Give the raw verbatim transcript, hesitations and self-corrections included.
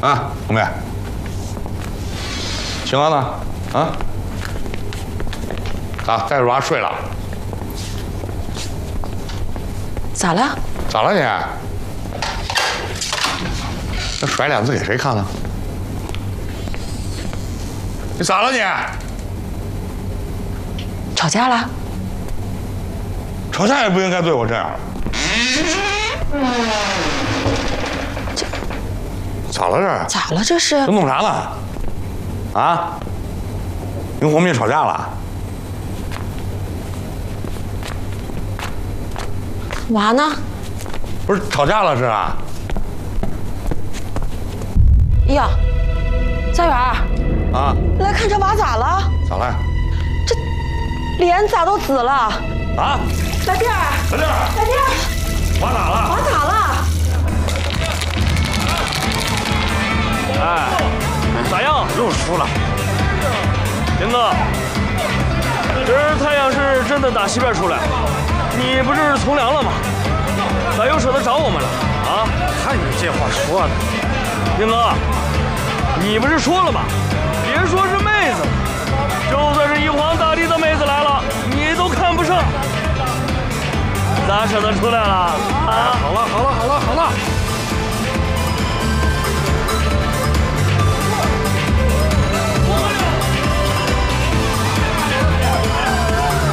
啊，红梅，青娥呢？啊？咋带着娃睡了？ 咋了？ 咋了你？那甩脸子给谁看呢？你咋了你？ 吵架了？ 吵架也不应该对我这样。 这咋了这？ 咋了这是？ 这弄啥呢？啊？跟红妹吵架了？ 娃呢？ 不是吵架了是啊？ 呀，三元儿啊？ 来看这娃咋了？ 咋了？ 这脸咋都紫了？ 啊？ 来弟儿， 来弟儿， 来弟儿， 娃咋了？ 娃咋了？ 哎，咋样？又输了。林哥，今儿太阳是真的打西边出来，你不是从良了吗？咋又舍得找我们了？啊？ 看你这话说的， 林哥，你不是说了吗？别说是妹子，就算是玉皇大帝的妹子来了，你都看不上，咋舍得出来了？啊？ 好了好了好了。